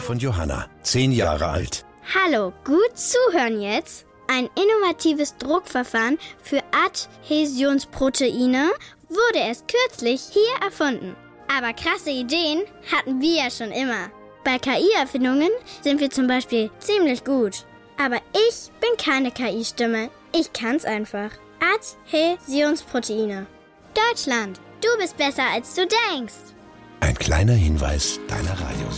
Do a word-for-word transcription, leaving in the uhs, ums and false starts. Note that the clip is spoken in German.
von Johanna, zehn Jahre alt. Hallo, gut zuhören jetzt. Ein innovatives Druckverfahren für Adhäsionsproteine wurde erst kürzlich hier erfunden. Aber krasse Ideen hatten wir ja schon immer. Bei K I-Erfindungen sind wir zum Beispiel ziemlich gut. Aber ich bin keine K I-Stimme. Ich kann's einfach. Adhäsionsproteine. Deutschland, du bist besser, als du denkst. Ein kleiner Hinweis deiner Radiosendung.